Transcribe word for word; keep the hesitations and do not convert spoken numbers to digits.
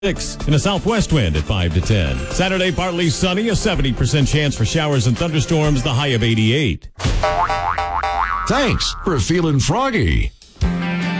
six and a southwest wind at five to ten. Saturday, partly sunny, a seventy percent chance for showers and thunderstorms, the high of eighty-eight. Thanks for feeling froggy.